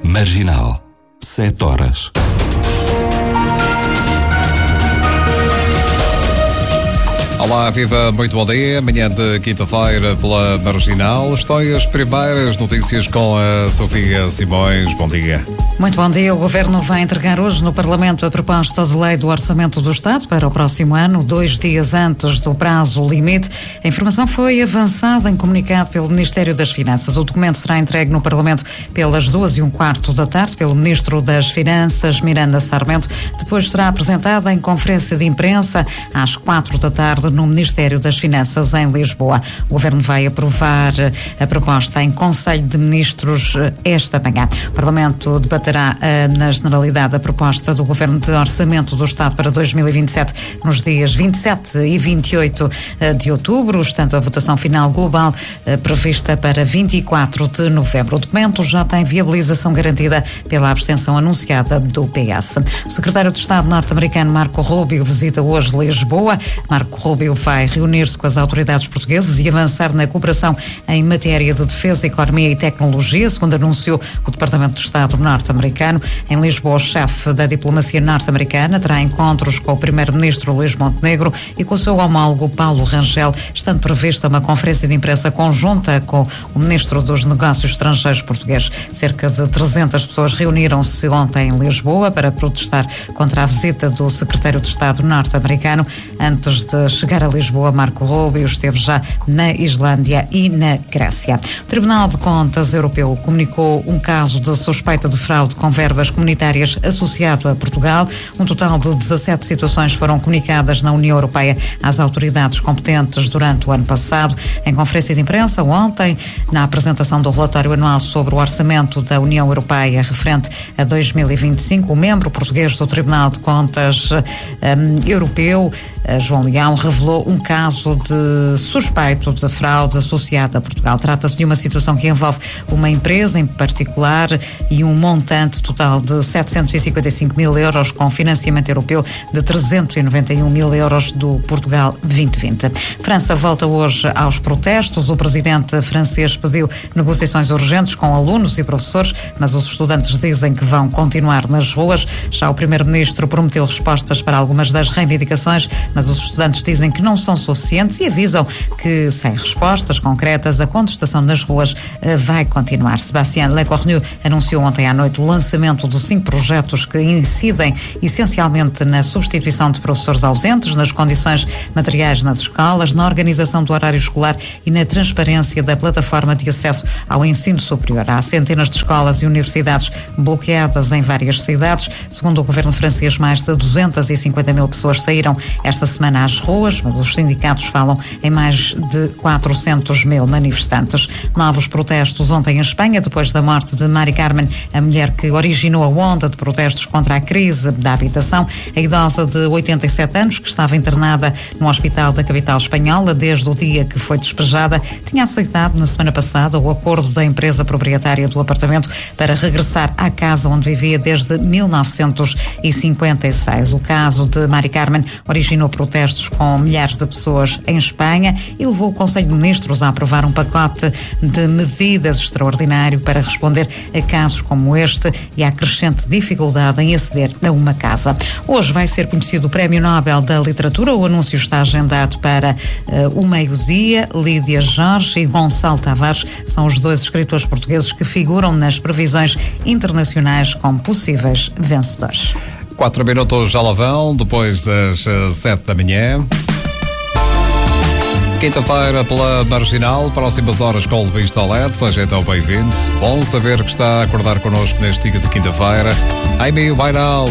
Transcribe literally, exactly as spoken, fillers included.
Marginal, sete horas. Olá, viva, muito bom dia. Manhã de quinta-feira pela Marginal. Estão as primeiras notícias com a Sofia Simões. Bom dia. Muito bom dia. O Governo vai entregar hoje no Parlamento a proposta de lei do Orçamento do Estado para o próximo ano, dois dias antes do prazo limite. A informação foi avançada em comunicado pelo Ministério das Finanças. O documento será entregue no Parlamento pelas duas e um quarto da tarde pelo Ministro das Finanças, Miranda Sarmento. Depois será apresentada em conferência de imprensa às quatro da tarde no Ministério das Finanças, em Lisboa. O Governo vai aprovar a proposta em Conselho de Ministros esta manhã. O Parlamento debaterá na Generalidade a proposta do Governo de Orçamento do Estado para dois mil e vinte e sete nos dias vinte e sete e vinte e oito de outubro, estando a votação final global prevista para vinte e quatro de novembro. O documento já tem viabilização garantida pela abstenção anunciada do P S. O secretário de Estado norte-americano Marco Rubio visita hoje Lisboa. Marco Rubio vai reunir-se com as autoridades portuguesas e avançar na cooperação em matéria de defesa, economia e tecnologia, segundo anunciou o Departamento de Estado norte-americano. Em Lisboa, o chefe da diplomacia norte-americana terá encontros com o primeiro-ministro Luís Montenegro e com o seu homólogo Paulo Rangel, estando prevista uma conferência de imprensa conjunta com o ministro dos Negócios Estrangeiros português. Cerca de trezentas pessoas reuniram-se ontem em Lisboa para protestar contra a visita do secretário de Estado norte-americano. Antes de chegar a Lisboa, Marco Rubio esteve já na Islândia e na Grécia. O Tribunal de Contas Europeu comunicou um caso de suspeita de fraude com verbas comunitárias associado a Portugal. Um total de dezassete situações foram comunicadas na União Europeia às autoridades competentes durante o ano passado. Em conferência de imprensa ontem, na apresentação do relatório anual sobre o orçamento da União Europeia referente a dois mil e vinte e cinco, o membro português do Tribunal de Contas um, Europeu, João Leão, revelou um caso de suspeito de fraude associada a Portugal. Trata-se de uma situação que envolve uma empresa em particular e um montante total de setecentos e cinquenta e cinco mil euros com financiamento europeu de trezentos e noventa e um mil euros do Portugal vinte e vinte. França volta hoje aos protestos. O presidente francês pediu negociações urgentes com alunos e professores, mas os estudantes dizem que vão continuar nas ruas. Já o primeiro-ministro prometeu respostas para algumas das reivindicações, mas os estudantes dizem que não são suficientes e avisam que, sem respostas concretas, a contestação nas ruas uh, vai continuar. Sébastien Lecornu anunciou ontem à noite o lançamento de cinco projetos que incidem essencialmente na substituição de professores ausentes, nas condições materiais nas escolas, na organização do horário escolar e na transparência da plataforma de acesso ao ensino superior. Há centenas de escolas e universidades bloqueadas em várias cidades. Segundo o governo francês, mais de duzentas e cinquenta mil pessoas saíram esta semana às ruas, mas os sindicatos falam em mais de quatrocentos mil manifestantes. Novos protestos ontem em Espanha, depois da morte de Mari Carmen, a mulher que originou a onda de protestos contra a crise da habitação. A idosa de oitenta e sete anos, que estava internada no hospital da capital espanhola desde o dia que foi despejada, tinha aceitado na semana passada o acordo da empresa proprietária do apartamento para regressar à casa onde vivia desde mil novecentos e cinquenta e seis. O caso de Mari Carmen originou protestos com milhares de pessoas em Espanha e levou o Conselho de Ministros a aprovar um pacote de medidas extraordinário para responder a casos como este e à crescente dificuldade em aceder a uma casa. Hoje vai ser conhecido o Prémio Nobel da Literatura. O anúncio está agendado para uh, o meio-dia. Lídia Jorge e Gonçalo Tavares são os dois escritores portugueses que figuram nas previsões internacionais como possíveis vencedores. Quatro minutos já lá vão, depois das uh, sete da manhã. Quinta-feira pela Marginal, próximas horas com o Luís Toledo. Seja então bem-vindo. Bom saber que está a acordar connosco neste dia de quinta-feira. I'm you by now.